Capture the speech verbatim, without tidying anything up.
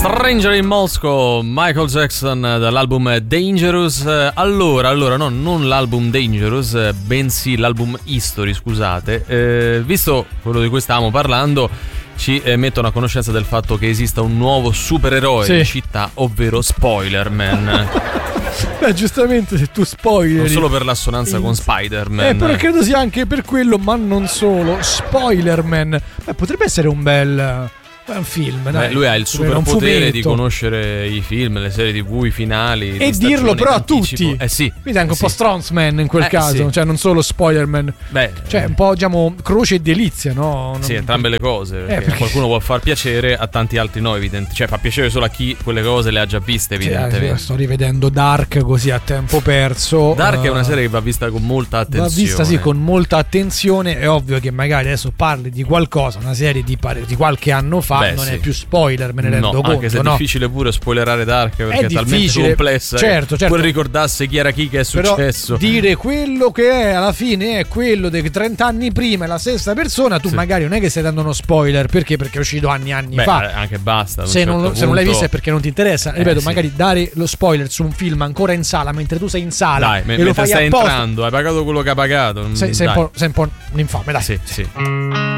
Stranger in Moscow, Michael Jackson dall'album Dangerous. Allora, allora no, non l'album Dangerous, bensì l'album History, scusate. Eh, visto quello di cui stavamo parlando, ci eh, mettono a conoscenza del fatto che esista un nuovo supereroe sì. in città, ovvero Spoilerman. Beh, giustamente se tu spoileri, non solo per l'assonanza con Spider-Man, eh, però credo sia anche per quello, ma non solo. Spoilerman, beh, potrebbe essere un bel un film, dai. Beh, lui ha il superpotere di conoscere i film, le serie tv, i finali e dirlo però a tutti. Eh sì. Quindi anche un sì. po' Stronzman in quel eh, caso, sì. cioè non solo Spoilerman. Beh, cioè un po' diciamo croce e delizia, no? Non... Sì, entrambe le cose, perché, eh, perché qualcuno può far piacere, a tanti altri no, evidente. Cioè fa piacere solo a chi quelle cose le ha già viste, evidentemente. Sì, sto rivedendo Dark così a tempo perso. Dark uh, è una serie che va vista con molta attenzione. Va vista sì con molta attenzione. È ovvio che magari adesso parli di qualcosa, una serie di, pare- di qualche anno fa. Beh, non sì. è più spoiler, me ne rendo no, conto. Anche se è no? difficile pure spoilerare Dark, perché è, è talmente complessa. Certo, certo. Pure ricordasse chi era chi, che è successo. Però dire quello che è alla fine è quello dei trenta anni prima, è la stessa persona. Tu sì. magari non è che stai dando uno spoiler perché perché è uscito anni e anni Beh, fa. Anche basta. Se, certo non, punto... se non l'hai vista è perché non ti interessa. Eh, Ripeto, sì. magari dare lo spoiler su un film ancora in sala mentre tu sei in sala. Dai, e mentre lo fai stai apposta. entrando, hai pagato quello che hai pagato. Sei, sei, un, po', sei un po' un infame, dai. Sì, sì.